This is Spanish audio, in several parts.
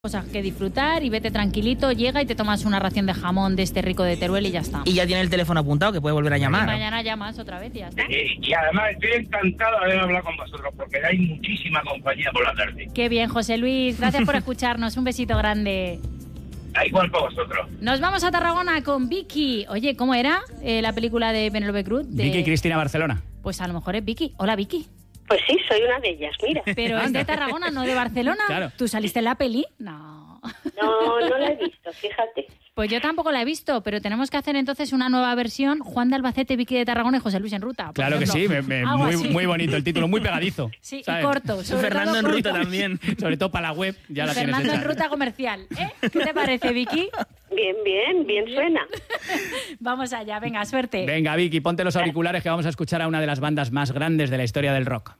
Cosas que disfrutar y vete tranquilito, llega y te tomas una ración de jamón de este rico de Teruel y ya está. Y ya tiene el teléfono apuntado, que puede volver a llamar. Y mañana llamas otra vez y ya está. Y además estoy encantado de haber hablado con vosotros, porque dais muchísima compañía por la tarde. Qué bien, José Luis, gracias por escucharnos, un besito grande. Da igual para vosotros. Nos vamos a Tarragona con Vicky. Oye, ¿cómo era la película de Penélope Cruz? Vicky Cristina Barcelona. Pues a lo mejor es Vicky. Hola, Vicky. Pues sí, soy una de ellas, mira. Pero es de Tarragona, no de Barcelona. Claro. ¿Tú saliste en la peli? No. No la he visto, fíjate. Pues yo tampoco la he visto, pero tenemos que hacer entonces una nueva versión. Juan de Albacete, Vicky de Tarragona y José Luis en ruta. Claro que sí, muy bonito el título, muy pegadizo. Sí, ¿sabes? Y corto. Fernando en ruta también. Sobre todo para la web, ya la tienes Fernando hecha. en ruta comercial. ¿Qué te parece, Vicky? Bien suena. Vamos allá, venga, suerte. Venga, Vicky, ponte los auriculares que vamos a escuchar a una de las bandas más grandes de la historia del rock.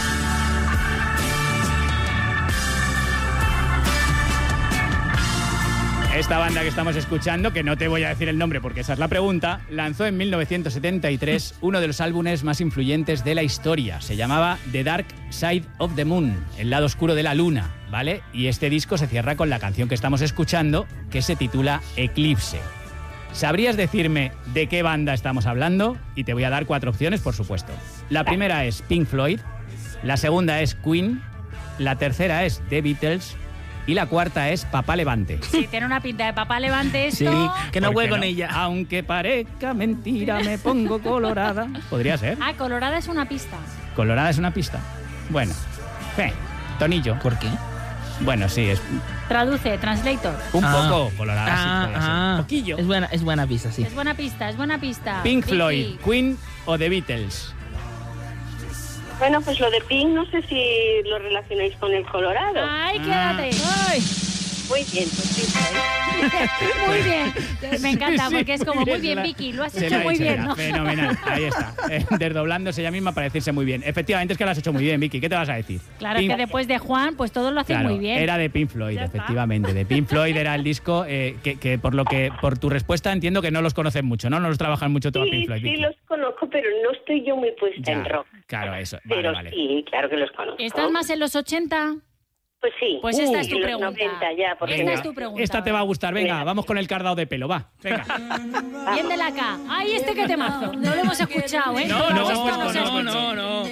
Esta banda que estamos escuchando, que no te voy a decir el nombre porque esa es la pregunta, lanzó en 1973 uno de los álbumes más influyentes de la historia. Se llamaba The Dark Side of the Moon, el lado oscuro de la luna, ¿vale? Y este disco se cierra con la canción que estamos escuchando, que se titula Eclipse. ¿Sabrías decirme de qué banda estamos hablando? Y te voy a dar 4 opciones, por supuesto. La primera es Pink Floyd, la segunda es Queen, la tercera es The Beatles y la cuarta es Papá Levante. Sí, tiene una pinta de Papá Levante esto. Sí, que no ¿Por juegue qué con no? ella. Aunque parezca mentira, me pongo colorada. Podría ser. Ah, Colorada es una pista. Colorada es una pista. Bueno, tonillo. ¿Por qué? Bueno, sí, es Traduce, translator. un poco colorada, sí, podría ser. Un poquillo. Es buena pista, sí. Es buena pista. Pink Vicky. Floyd, Queen o The Beatles. Bueno, pues lo de Pink, no sé si lo relacionáis con el Colorado. Ay, quédate. Ay. Muy bien, pues sí. Muy bien. Me encanta Sí, porque es como, muy bien, se la- Vicky, lo has se hecho la ha muy hecho bien, ya, ¿no? Fenomenal, ahí está. Desdoblándose ella misma para decirse muy bien. Efectivamente, es que lo has hecho muy bien, Vicky. ¿Qué te vas a decir? Claro, Pink- que después de Juan, pues todos lo hacen Claro, muy bien. era de Pink Floyd, Ya está. efectivamente. De Pink Floyd era el disco que por tu respuesta entiendo que no los conocen mucho, ¿no? No los trabajan mucho todo a Pink Floyd. Sí, Vicky. los conozco, pero no estoy yo muy puesta Ya, en rock. claro, eso. Pero Vale. sí, claro que los conozco. ¿Estás más en los 80? Pues sí. Pues esta es tu en los pregunta. 90 ya, porque Esta no. es tu pregunta. Esta te va a gustar. Venga, Venga. vamos con el cardado de pelo, va. Venga. Bien de la K. ¡Ay, este que temazo! No lo hemos escuchado, ¿eh? No, Por no, agosto no, se escucha. no.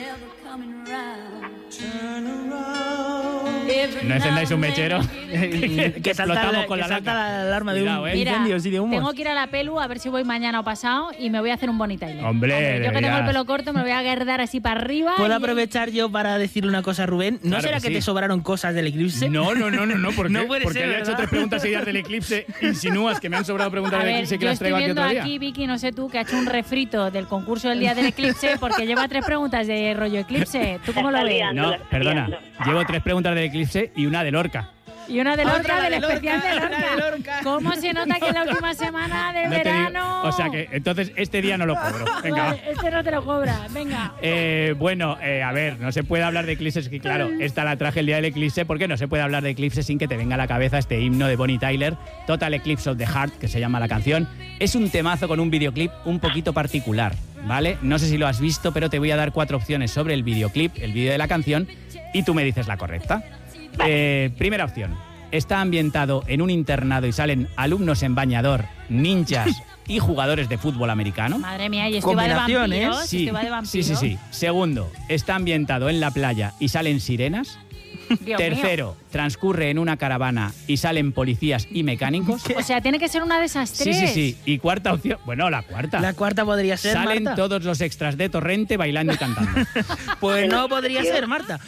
No encendáis un mechero. Que salta explotamos con la salta laca. la alarma Cuidado, de ¿eh? un Mira, incendio, sí, de humo. tengo que ir a la pelu a ver si voy mañana o pasado y me voy a hacer un bonita Tyler. Hombre, yo que tengo el deberías. pelo corto me lo voy a guardar así para arriba. ¿Puedo y- aprovechar yo para decirle una cosa a Rubén? ¿No Claro será que que sí. te sobraron cosas del eclipse? No, ¿por qué? No puede Porque ser, había hecho ¿verdad? 3 preguntas seguidas del eclipse. Insinúas que me han sobrado preguntas A del ver, eclipse que yo las estoy traigo aquí viendo otro día. aquí, Vicky, no sé tú, que ha hecho un refrito del concurso del día del eclipse porque lleva 3 preguntas de rollo eclipse. ¿Tú cómo lo ves? Está No, la estoy perdona. liando. Llevo 3 preguntas del eclipse y una de Lorca. Y una de Lorca, Otra del de Lorca, especial de otra de Lorca. Lorca. ¿Cómo se nota que en la última semana de No te digo- verano? O sea que entonces este día no lo cobro. Venga. Vale, este no te lo cobra, venga. Bueno, a ver, no se puede hablar de eclipses, que claro, esta la traje el día del eclipse, porque no se puede hablar de eclipse sin que te venga a la cabeza este himno de Bonnie Tyler, Total Eclipse of the Heart, que se llama la canción. Es un temazo con un videoclip un poquito particular, ¿vale? No sé si lo has visto, pero te voy a dar 4 opciones sobre el videoclip, el vídeo de la canción, y tú me dices la correcta. Primera opción. Está ambientado en un internado y salen alumnos en bañador, ninjas y jugadores de fútbol americano. Madre mía, y esto va de Combinación, ¿eh? vampiros. Sí, esto va de vampiros. sí. Segundo, está ambientado en la playa y salen sirenas. Dios Tercero, transcurre en una caravana y salen policías y mecánicos. mío. O sea, tiene que ser una de esas Sí, tres. sí. Y cuarta opción, bueno, la cuarta. La cuarta podría ser, Salen Marta. todos los extras de Torrente bailando y cantando. Pues no podría ser, Marta.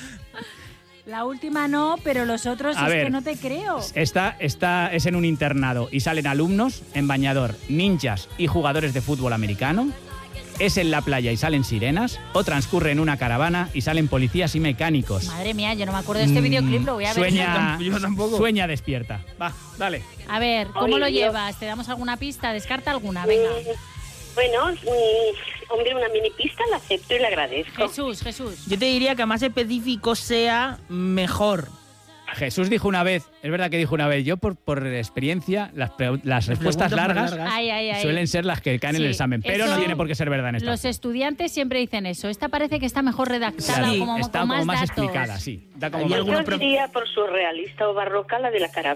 La última no, pero los otros A es ver. que no te creo. Esta es en un internado y salen alumnos en bañador, ninjas y jugadores de fútbol americano. Es en la playa y salen sirenas. O transcurre en una caravana y salen policías y mecánicos. Madre mía, yo no me acuerdo de este videoclip, lo voy a ver. Yo tampoco. Sueña despierta. Va, dale. A ver, ¿cómo Ay, lo Dios. llevas? ¿Te damos alguna pista? Descarta alguna, venga. Bueno, hombre, una mini pista la acepto y la agradezco. Jesús. Yo te diría que a más específico sea mejor. Jesús dijo una vez, es verdad que dijo una vez, yo por experiencia, las respuestas largas suelen ser las que caen en el examen, pero no tiene por qué ser verdad en esta. Los estudiantes siempre dicen eso. Esta parece que está mejor redactada, Sí, como está con como más datos. explicada, sí. Da como Hay más- alguna Yo diría por surrealista o barroca la de la caravana.